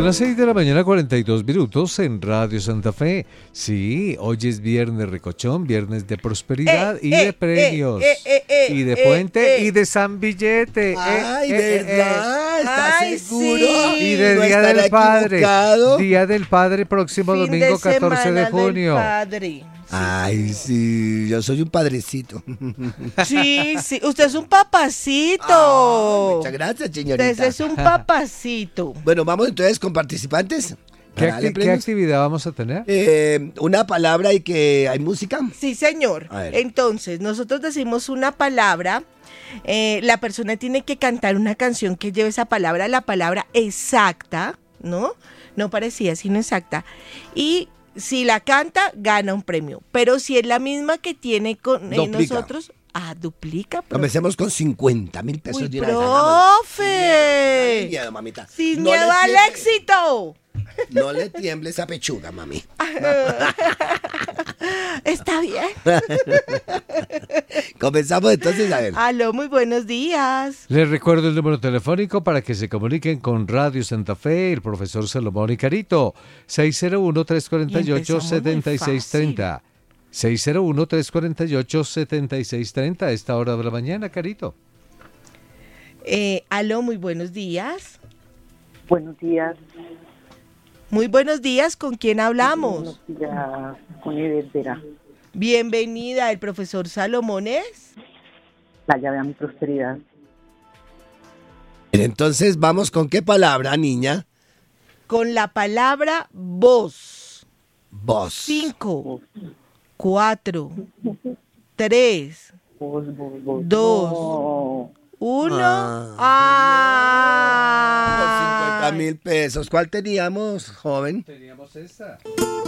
Son las 6 de la mañana, 42 minutos en Radio Santa Fe. Sí, hoy es viernes recochón, viernes de prosperidad y de premios. Y de puente y de San Billete. Ay, ¿verdad? ¿Estás seguro? Sí. Y de ¿No Día del Padre. equivocado? Día del Padre, próximo Fin domingo de 14 de semana junio. del padre. Ay, sí, yo soy un padrecito. Sí, sí, usted es un papacito. Muchas gracias, señorita. Usted es un papacito. Bueno, vamos entonces con participantes. ¿Qué, Para darle ¿Qué premios. actividad vamos a tener? Una palabra y que hay música. Sí, señor. A ver. Entonces, nosotros decimos una palabra. La persona tiene que cantar una canción que lleve esa palabra, la palabra exacta, ¿no? No parecía, sino exacta. Y si la canta, gana un premio. Pero si es la misma que tiene con Duplica. nosotros, duplica. Profe. Comencemos con 50,000 pesos Uy, de una vez. Hagámoslo. profe. Sin miedo, mamita. Sin No le miedo al tiemble- éxito. No le tiemble esa pechuga, mami. Está bien. Comenzamos entonces a ver. Aló, muy buenos días. Les recuerdo el número telefónico para que se comuniquen con Radio Santa Fe, el profesor Salomón y Carito. 601-348-7630. 601-348-7630 a esta hora de la mañana, Carito. Aló, muy buenos días. Buenos días. Muy buenos días, ¿con quién hablamos? Buenos días, con Vera. Bienvenida, el profesor Salomón es. La llave a mi prosperidad. Entonces, vamos con qué palabra, niña. Con la palabra voz. Vos. 5, 4, 3, Vos. 2, 1. Por 50,000 pesos. ¿Cuál teníamos, joven? Teníamos esta.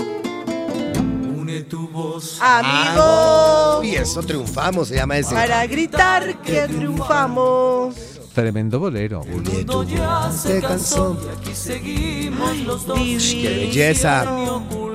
Amigo, Y eso triunfamos, se llama ese. para gritar que triunfamos. Tremendo bolero. Une tu voz, se cansó. Divino. ¡Qué belleza!